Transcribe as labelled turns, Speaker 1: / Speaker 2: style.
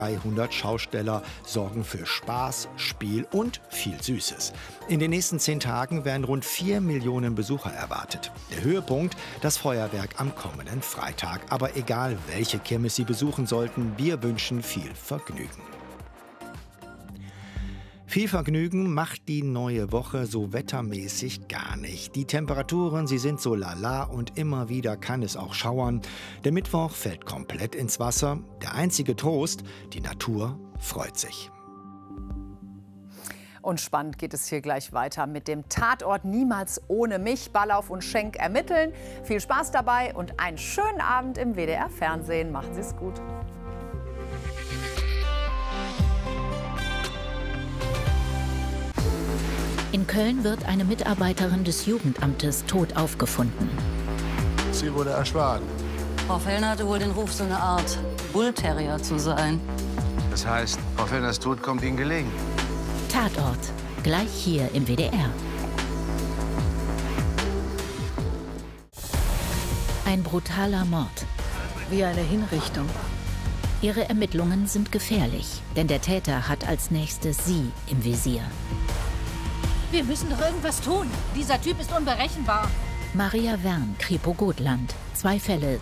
Speaker 1: 300 Schausteller sorgen für Spaß, Spiel und viel Süßes. In den nächsten 10 Tagen werden rund 4 Millionen Besucher erwartet. Der Höhepunkt, das Feuerwerk am kommenden Freitag. Aber egal, welche Kirmes Sie besuchen sollten, wir wünschen viel Vergnügen. Viel Vergnügen macht die neue Woche so wettermäßig gar nicht. Die Temperaturen, sie sind so lala und immer wieder kann es auch schauern. Der Mittwoch fällt komplett ins Wasser. Der einzige Trost, die Natur freut sich.
Speaker 2: Und spannend geht es hier gleich weiter mit dem Tatort Niemals ohne mich. Ballauf und Schenk ermitteln. Viel Spaß dabei und einen schönen Abend im WDR-Fernsehen. Machen Sie es gut.
Speaker 3: In Köln wird eine Mitarbeiterin des Jugendamtes tot aufgefunden.
Speaker 4: Sie wurde erschlagen.
Speaker 5: Frau Fellner hatte wohl den Ruf, so eine Art Bullterrier zu sein.
Speaker 4: Das heißt, Frau Fellners Tod kommt Ihnen gelegen.
Speaker 3: Tatort, gleich hier im WDR. Ein brutaler Mord.
Speaker 6: Wie eine Hinrichtung.
Speaker 3: Ihre Ermittlungen sind gefährlich, denn der Täter hat als nächstes sie im Visier.
Speaker 6: Wir müssen doch irgendwas tun. Dieser Typ ist unberechenbar.
Speaker 3: Maria Wern, Kripo Gotland. 2 Fälle,